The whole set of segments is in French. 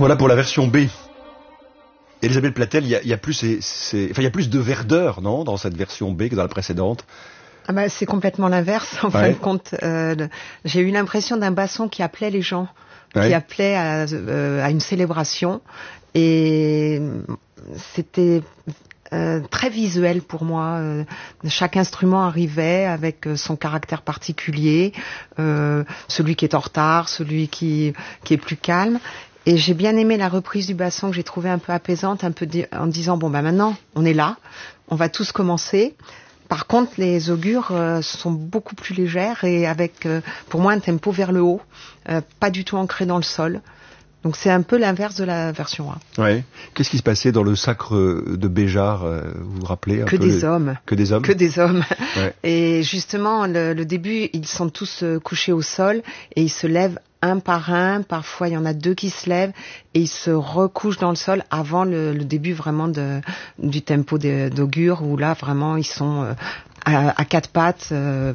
Voilà pour la version B. Elisabeth Platel, il y a plus il y a plus de verdeur, non, dans cette version B que dans la précédente. Ah bah, c'est complètement l'inverse. En fin de compte, j'ai eu l'impression d'un basson qui appelait les gens, qui appelait à une célébration, et c'était très visuel pour moi. Chaque instrument arrivait avec son caractère particulier, celui qui est en retard, celui qui est plus calme. Et j'ai bien aimé la reprise du basson que j'ai trouvée un peu apaisante, en disant bon bah maintenant on est là, on va tous commencer. Par contre, les augures sont beaucoup plus légères et avec pour moi un tempo vers le haut, pas du tout ancré dans le sol. Donc c'est un peu l'inverse de la version A. Ouais. Qu'est-ce qui se passait dans le sacre de Béjart, vous vous rappelez un peu hommes. Que des hommes. Que des hommes. Ouais. Et justement, le début, ils sont tous couchés au sol et ils se lèvent un par un. Parfois, il y en a deux qui se lèvent et ils se recouchent dans le sol avant le début vraiment du tempo d'augure où là, vraiment, ils sont à quatre pattes.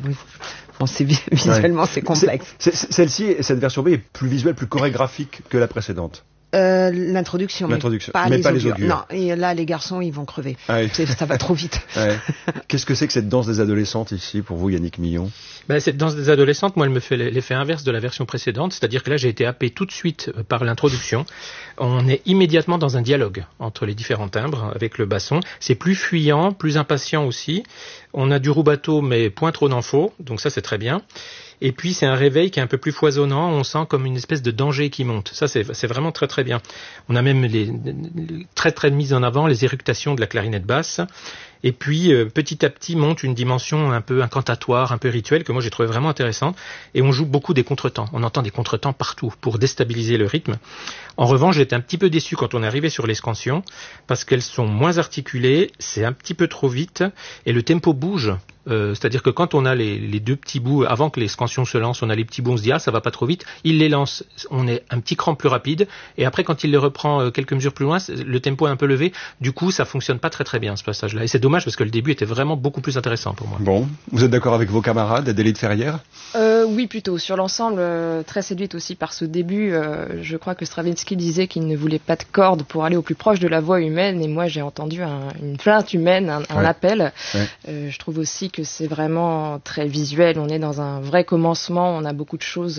Bon, visuellement, c'est complexe. Celle-ci, cette version B est plus visuelle, plus chorégraphique que la précédente. L'introduction, mais pas les augures. Non, et là, les garçons, ils vont crever. Ah oui. Ça va trop vite. Ouais. Qu'est-ce que c'est que cette danse des adolescentes ici, pour vous, Yannick Millon? Cette danse des adolescentes, moi, elle me fait l'effet inverse de la version précédente, c'est-à-dire que là, j'ai été happé tout de suite par l'introduction. On est immédiatement dans un dialogue entre les différents timbres avec le basson. C'est plus fuyant, plus impatient aussi. On a du rubato, mais point trop n'en faut, donc ça, c'est très bien. Et puis c'est un réveil qui est un peu plus foisonnant, on sent comme une espèce de danger qui monte. Ça c'est vraiment très très bien. On a même les très très mises en avant les éructations de la clarinette basse. Et puis petit à petit monte une dimension un peu incantatoire, un peu rituelle que moi j'ai trouvé vraiment intéressante. Et on joue beaucoup des contretemps. On entend des contretemps partout pour déstabiliser le rythme. En revanche, j'étais un petit peu déçu quand on est arrivé sur les scansions parce qu'elles sont moins articulées, c'est un petit peu trop vite et le tempo bouge. C'est-à-dire que quand on a les deux petits bouts, avant que les scansions se lancent, on a les petits bouts, on se dit ça va pas trop vite, il les lance, on est un petit cran plus rapide, et après quand il les reprend quelques mesures plus loin, le tempo est un peu levé, du coup ça fonctionne pas très très bien ce passage-là, et c'est dommage parce que le début était vraiment beaucoup plus intéressant pour moi. Bon, vous êtes d'accord avec vos camarades, Adélie de Ferrière? Oui, plutôt. Sur l'ensemble, très séduite aussi par ce début. Je crois que Stravinsky disait qu'il ne voulait pas de cordes pour aller au plus proche de la voix humaine, et moi j'ai entendu une plainte humaine, un appel. Ouais. Je trouve aussi que c'est vraiment très visuel. On est dans un vrai commencement. On a beaucoup de choses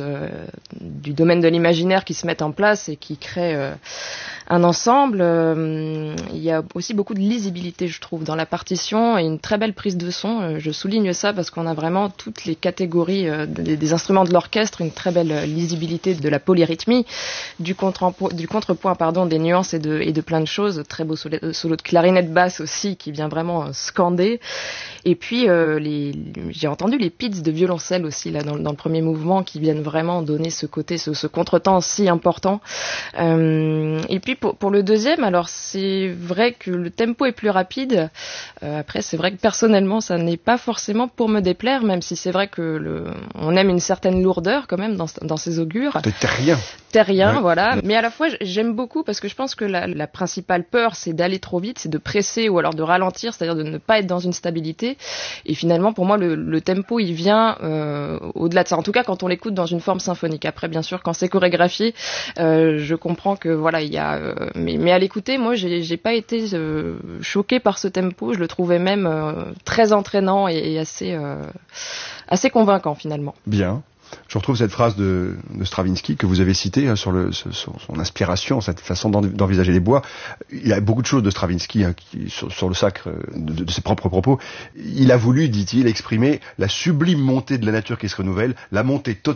du domaine de l'imaginaire qui se mettent en place et qui créent un ensemble. Il y a aussi beaucoup de lisibilité, je trouve, dans la partition et une très belle prise de son. Je souligne ça parce qu'on a vraiment toutes les catégories des instruments de l'orchestre, une très belle lisibilité de la polyrythmie, du contrepoint, des nuances et de plein de choses. Très beau solo de clarinette basse aussi qui vient vraiment scander. Et puis j'ai entendu les pits de violoncelle aussi là dans le premier mouvement qui viennent vraiment donner ce côté, ce contretemps si important. Et puis pour le deuxième, alors c'est vrai que le tempo est plus rapide. Après c'est vrai que personnellement ça n'est pas forcément pour me déplaire, même si c'est vrai que on aime une certaine lourdeur quand même dans ces augures. Terrien, ouais. Voilà. Mais à la fois j'aime beaucoup parce que je pense que la principale peur c'est d'aller trop vite, c'est de presser ou alors de ralentir, c'est-à-dire de ne pas être dans une stabilité. Et finalement pour moi le tempo il vient au-delà de ça. En tout cas quand on l'écoute dans une forme symphonique. Après bien sûr quand c'est chorégraphié, je comprends que voilà il y a. Mais à l'écouter, moi j'ai pas été choquée par ce tempo. Je le trouvais même très entraînant et assez convaincant finalement. Bien. Je retrouve cette phrase de Stravinsky que vous avez citée sur son inspiration, cette façon d'envisager les bois. Il y a beaucoup de choses de Stravinsky sur le sacre de ses propres propos. Il a voulu, dit-il, exprimer la sublime montée de la nature qui se renouvelle, la montée totale